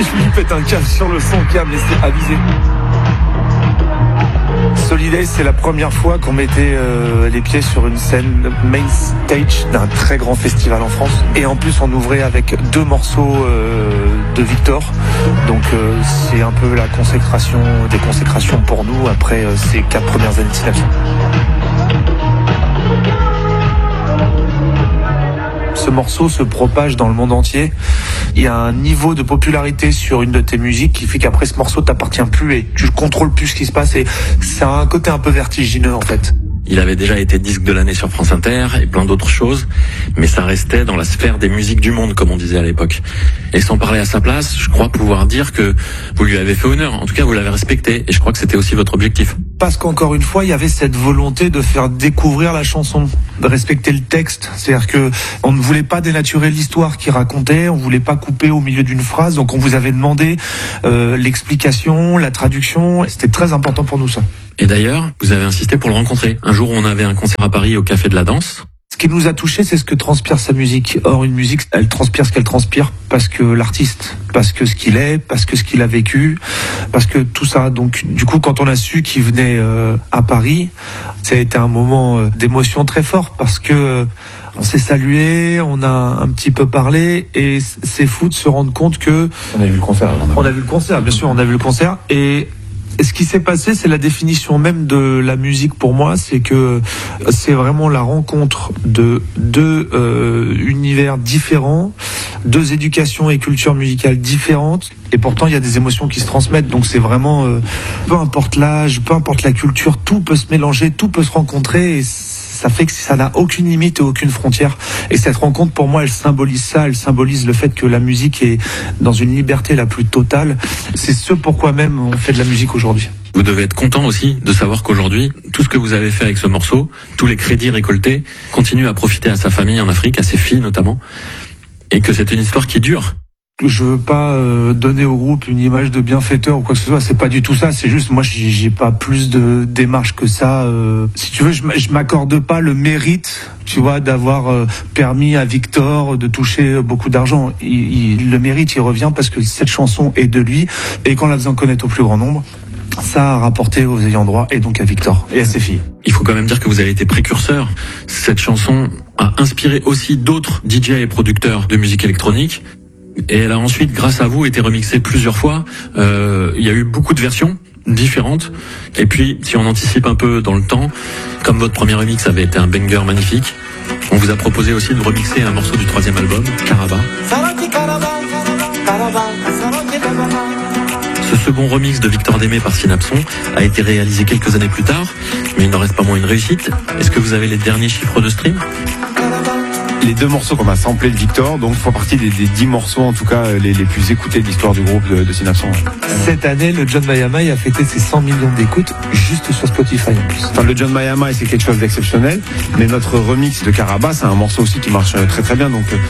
Je lui pète un câble sur le son qui a me laissé aviser. Solidays, c'est la première fois qu'on mettait les pieds sur une scène main stage d'un très grand festival en France. Et en plus, on ouvrait avec 2 morceaux de Victor. Donc c'est un peu la consécration des consécrations pour nous après ces 4 premières années de Synapson. Ce morceau se propage dans le monde entier. Il y a un niveau de popularité sur une de tes musiques qui fait qu'après ce morceau t'appartient plus et tu contrôles plus ce qui se passe et ça a un côté un peu vertigineux en fait. Il avait déjà été disque de l'année sur France Inter et plein d'autres choses, mais ça restait dans la sphère des musiques du monde, comme on disait à l'époque. Et sans parler à sa place, je crois pouvoir dire que vous lui avez fait honneur. En tout cas, vous l'avez respecté et je crois que c'était aussi votre objectif. Parce qu'encore une fois, il y avait cette volonté de faire découvrir la chanson, de respecter le texte. C'est-à-dire que on ne voulait pas dénaturer l'histoire qu'il racontait, on voulait pas couper au milieu d'une phrase, donc on vous avait demandé l'explication, la traduction. C'était très important pour nous ça. Et d'ailleurs, vous avez insisté pour le rencontrer. Un jour, on avait un concert à Paris au Café de la Danse. Ce qui nous a touché, c'est ce que transpire sa musique. Or, une musique, elle transpire ce qu'elle transpire parce que l'artiste, parce que ce qu'il est, parce que ce qu'il a vécu, parce que tout ça. Donc, du coup, quand on a su qu'il venait à Paris, ça a été un moment d'émotion très fort parce que on s'est salué, on a un petit peu parlé et c'est fou de se rendre compte que... On a vu le concert. On a vu le concert, bien sûr, on a vu le concert et ce qui s'est passé, c'est la définition même de la musique pour moi, c'est que c'est vraiment la rencontre de 2 univers différents, 2 éducations et cultures musicales différentes, et pourtant il y a des émotions qui se transmettent, donc c'est vraiment, peu importe l'âge, peu importe la culture, tout peut se mélanger, tout peut se rencontrer, et ça fait que ça n'a aucune limite et aucune frontière. Et cette rencontre, pour moi, elle symbolise ça, elle symbolise le fait que la musique est dans une liberté la plus totale. C'est ce pourquoi même on fait de la musique aujourd'hui. Vous devez être content aussi de savoir qu'aujourd'hui, tout ce que vous avez fait avec ce morceau, tous les crédits récoltés, continuent à profiter à sa famille en Afrique, à ses filles notamment, et que c'est une histoire qui dure. Je veux pas donner au groupe une image de bienfaiteur ou quoi que ce soit, c'est pas du tout ça, c'est juste moi j'ai pas plus de démarche que ça. Si tu veux, je m'accorde pas le mérite, tu vois, d'avoir permis à Victor de toucher beaucoup d'argent. Le mérite, il revient parce que cette chanson est de lui et qu'on la faisant connaître au plus grand nombre, ça a rapporté aux ayants droit et donc à Victor et à ses filles. Il faut quand même dire que vous avez été précurseur. Cette chanson a inspiré aussi d'autres DJ et producteurs de musique électronique. Et elle a ensuite, grâce à vous, été remixée plusieurs fois. Il y a eu beaucoup de versions différentes. Et puis, si on anticipe un peu dans le temps, comme votre premier remix avait été un banger magnifique, on vous a proposé aussi de remixer un morceau du 3e album, Caraba. Ce second remix de Victor Démé par Synapson a été réalisé quelques années plus tard, mais il n'en reste pas moins une réussite. Est-ce que vous avez les derniers chiffres de stream ? Les 2 morceaux qu'on a samplés de Victor, donc font partie des 10 morceaux en tout cas les plus écoutés de l'histoire du groupe de Synapson. Cette année, le John Mayamai a fêté ses 100 millions d'écoutes juste sur Spotify en plus. Enfin, le John Mayamai, c'est quelque chose d'exceptionnel, mais notre remix de Caraba, c'est un morceau aussi qui marche très très bien, donc